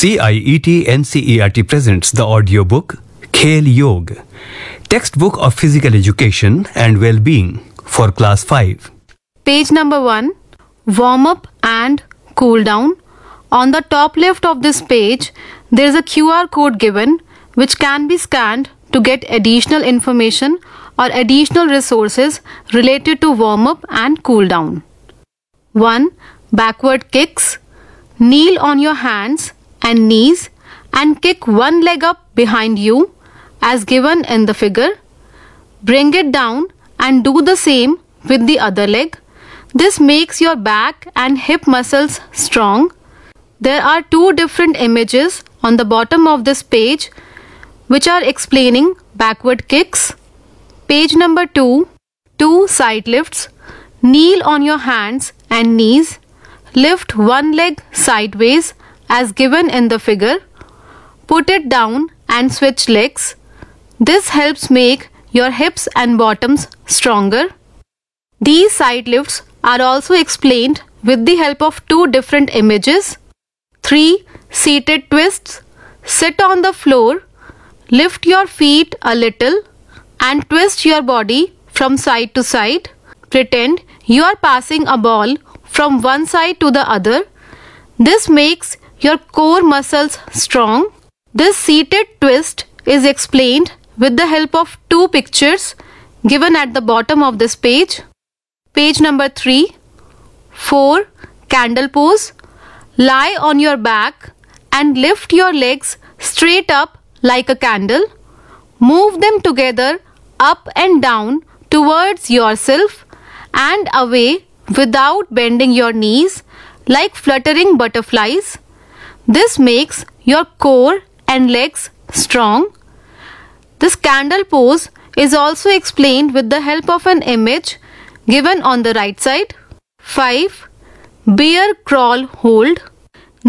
CIET NCERT presents the audiobook Khel Yog, textbook of physical education and well-being for class 5. Page number 1, warm up and cool down. On the top left of this page, there is a QR code given which can be scanned to get additional information or additional resources related to warm up and cool down. 1. Backward kicks. Kneel on your hands and knees and kick one leg up behind you as given in the figure. Bring it down and do the same with the other leg. This makes your back and hip muscles strong. There are two different images on the bottom of this page which are explaining backward kicks. Page number 2, 2 side lifts. Kneel on your hands and knees. Lift one leg sideways as given in the figure. Put it down and switch legs. This helps make your hips and bottoms stronger. These side lifts are also explained with the help of two different images. 3 seated twists. Sit on the floor. Lift your feet a little and twist your body from side to side. Pretend you are passing a ball from one side to the other. This makes your core muscles strong. This seated twist is explained with the help of two pictures given at the bottom of this page. Page number 3, 4 candle pose. Lie on your back and lift your legs straight up like a candle. Move them together up and down towards yourself and away without bending your knees like fluttering butterflies. This makes your core and legs strong. This candle pose is also explained with the help of an image given on the right side. 5 bear crawl hold.